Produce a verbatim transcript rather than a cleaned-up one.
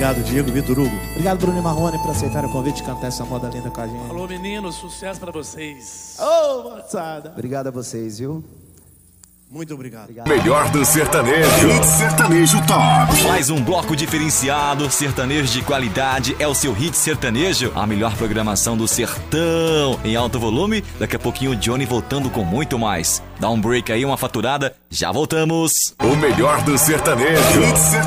Obrigado, Diego. Vitor Hugo. Obrigado, Bruno e Marrone, por aceitar o convite de cantar essa moda linda com a gente. Alô, meninos, sucesso pra vocês. Ô, oh, moçada. Obrigado a vocês, viu? Muito obrigado. obrigado. Melhor do sertanejo. Hit Sertanejo Top. Mais um bloco diferenciado, sertanejo de qualidade, é o seu Hit Sertanejo, a melhor programação do sertão, em alto volume. Daqui a pouquinho o Johnny voltando com muito mais. Dá um break aí, uma faturada, já voltamos. O melhor do sertanejo. Hit